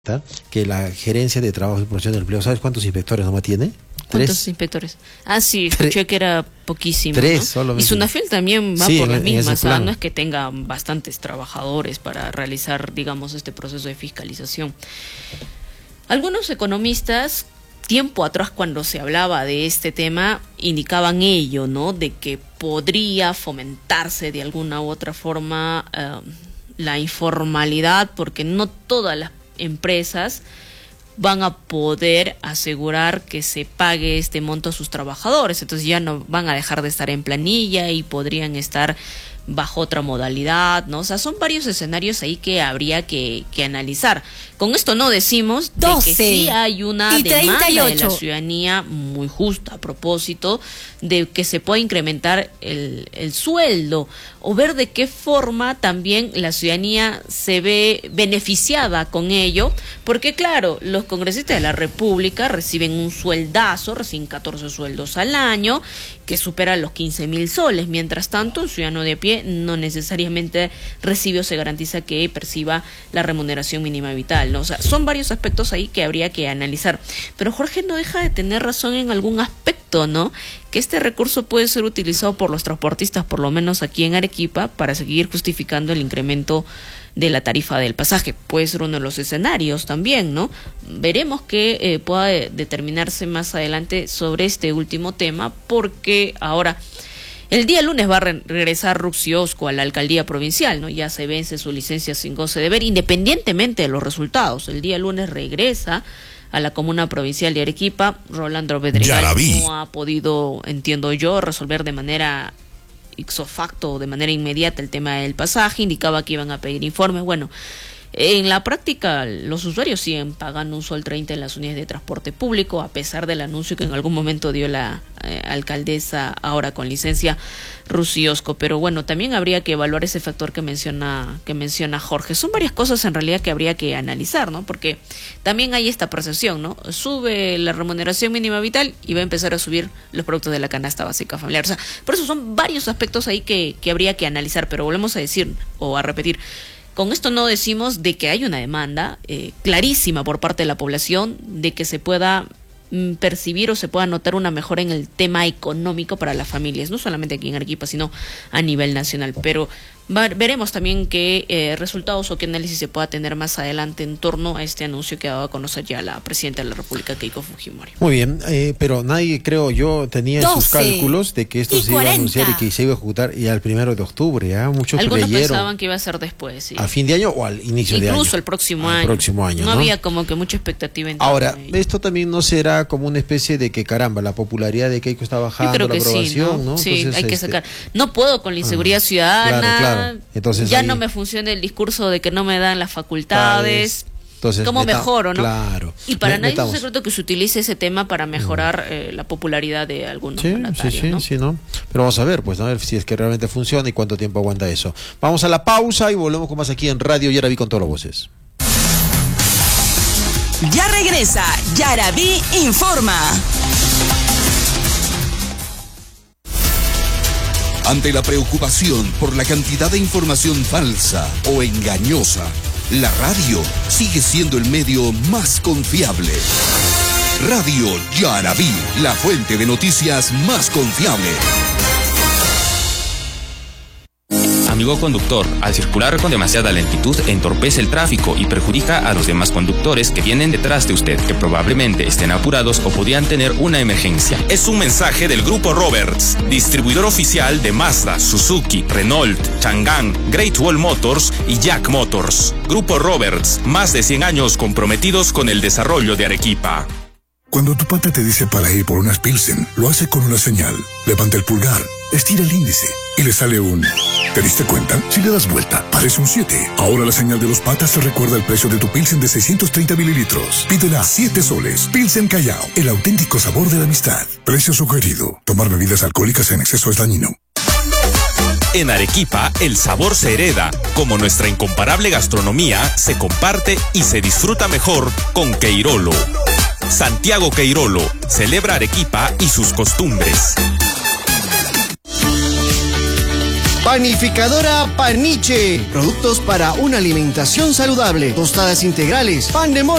que la Gerencia de Trabajo y Promoción del Empleo, ¿sabes cuántos inspectores nomás tiene? ¿Cuántos inspectores? Ah, sí, escuché que era poquísimo. Tres, ¿no? solamente. Y Sunafil también va sí, por las mismas, o sea, plan. no es que tenga bastantes trabajadores para realizar, digamos, este proceso de fiscalización. Algunos economistas, tiempo atrás cuando se hablaba de este tema, indicaban ello, ¿no? De que podría fomentarse de alguna u otra forma la informalidad, porque no todas las empresas van a poder asegurar que se pague este monto a sus trabajadores, entonces ya no van a dejar de estar en planilla y podrían estar bajo otra modalidad, ¿no? O sea, son varios escenarios ahí que habría que analizar. Con esto no decimos de que sí hay una demanda de la ciudadanía muy justa a propósito de que se pueda incrementar el sueldo o ver de qué forma también la ciudadanía se ve beneficiada con ello, porque claro, los congresistas de la República reciben un sueldazo, reciben 14 sueldos al año, que supera los 15,000 soles, mientras tanto un ciudadano de a pie no necesariamente recibe o se garantiza que perciba la remuneración mínima vital, ¿no? O sea, son varios aspectos ahí que habría que analizar, pero Jorge no deja de tener razón en algún aspecto, ¿no? Que este recurso puede ser utilizado por los transportistas, por lo menos aquí en Arequipa, para seguir justificando el incremento de la tarifa del pasaje. Puede ser uno de los escenarios también, ¿no? Veremos qué pueda determinarse más adelante sobre este último tema, porque ahora el día lunes va a regresar Ruxiosco a la alcaldía provincial, ¿no? Ya se vence su licencia sin goce de deber, independientemente de los resultados. El día lunes regresa a la comuna provincial de Arequipa. Rolando Bedregal no ha podido, entiendo yo, resolver de manera ipso facto, de manera inmediata el tema del pasaje. Indicaba que iban a pedir informes. Bueno, en la práctica los usuarios siguen pagando un sol 30 en las unidades de transporte público, a pesar del anuncio que en algún momento dio la alcaldesa, ahora con licencia, Ruxiosco. Pero bueno, también habría que evaluar ese factor que menciona Jorge. Son varias cosas en realidad que habría que analizar, ¿no? Porque también hay esta percepción, ¿no? Sube la remuneración mínima vital y va a empezar a subir los productos de la canasta básica familiar. O sea, por eso son varios aspectos ahí que habría que analizar, pero volvemos a decir o a repetir. Con esto no decimos de que hay una demanda clarísima por parte de la población de que se pueda percibir o se pueda notar una mejora en el tema económico para las familias, no solamente aquí en Arequipa, sino a nivel nacional. Pero veremos también qué resultados o qué análisis se pueda tener más adelante en torno a este anuncio que ha dado a conocer ya la presidenta de la República, Keiko Fujimori. Muy bien, pero nadie, creo yo, tenía sus cálculos de que esto se iba a anunciar y que se iba a ejecutar ya el 1 de octubre. Muchos algunos creyeron pensaban que iba a ser después, sí. ¿A fin de año o al inicio de año? Incluso el próximo año. No había como que mucha expectativa en ahora, esto también no será como una especie de que, caramba, la popularidad de Keiko está bajando, la aprobación, sí, ¿no? Sí, entonces, hay que sacar. No puedo con la inseguridad ciudadana. Claro. Entonces, ya ahí no me funciona el discurso de que no me dan las facultades. Entonces, ¿cómo mejoro, no? Claro. Y para nadie es un secreto que se utilice ese tema para mejorar la popularidad de algunos mandatarios, ¿no? Sí, ¿no? Pero vamos a ver, pues, a ver si es que realmente funciona y cuánto tiempo aguanta eso. Vamos a la pausa y volvemos con más aquí en Radio Yaraví con todas las voces. Ya regresa Yaraví Informa. Ante la preocupación por la cantidad de información falsa o engañosa, la radio sigue siendo el medio más confiable. Radio Yaraví, la fuente de noticias más confiable. Amigo conductor, al circular con demasiada lentitud entorpece el tráfico y perjudica a los demás conductores que vienen detrás de usted, que probablemente estén apurados o podrían tener una emergencia. Es un mensaje del Grupo Roberts, distribuidor oficial de Mazda, Suzuki, Renault, Chang'an, Great Wall Motors y Jack Motors. Grupo Roberts, más de 100 años comprometidos con el desarrollo de Arequipa. Cuando tu pata te dice para ir por unas Pilsen, lo hace con una señal. Levanta el pulgar, estira el índice y le sale un... ¿Te diste cuenta? Si le das vuelta, parece un 7. Ahora la señal de los patas te recuerda el precio de tu Pilsen de 630 mililitros. Pídela a 7 soles. Pilsen Callao, el auténtico sabor de la amistad. Precio sugerido. Tomar bebidas alcohólicas en exceso es dañino. En Arequipa, el sabor se hereda, como nuestra incomparable gastronomía se comparte y se disfruta mejor con Queirolo. Santiago Queirolo celebra Arequipa y sus costumbres. Panificadora Paniche. Productos para una alimentación saludable. Tostadas integrales, pan de molde.